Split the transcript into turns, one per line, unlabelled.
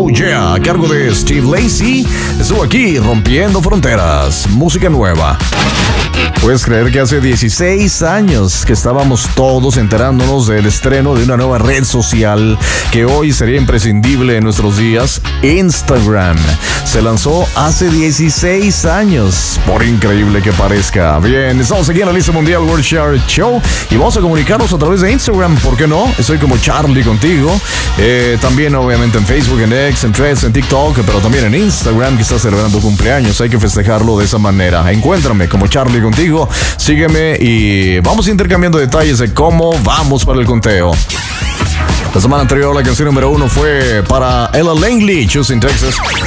Oh Yeah, a cargo de Steve Lacy. Estuvo aquí rompiendo fronteras. Música nueva. ¿Puedes creer que hace 16 años que estábamos todos enterándonos del estreno de una nueva red social que hoy sería imprescindible en nuestros días? Instagram. Se lanzó hace 16 años, por increíble que parezca. Bien, estamos aquí en la lista mundial World Chart Show y vamos a comunicarnos a través de Instagram, ¿por qué no? Estoy como Charlie contigo. También obviamente en Facebook, en X, en Threads, en TikTok, pero también en Instagram, que está celebrando cumpleaños. Hay que festejarlo de esa manera. Encuéntrame como Charlie contigo, sígueme y vamos intercambiando detalles de cómo vamos para el conteo. La semana anterior la canción número 1 fue para Ella Langley, Houston, Texas.